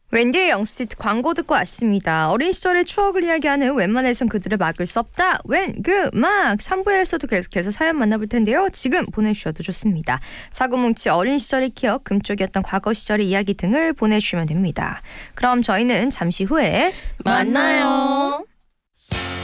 웬디의 영스트 광고 듣고 왔습니다. 어린 시절의 추억을 이야기하는 웬만해선 그들을 막을 수 없다. 웬그막 3부에서도 계속해서 사연 만나볼 텐데요. 지금 보내주셔도 좋습니다. 사고뭉치 어린 시절의 기억, 금쪽이었던 과거 시절의 이야기 등을 보내주시면 됩니다. 그럼 저희는 잠시 후에 만나요.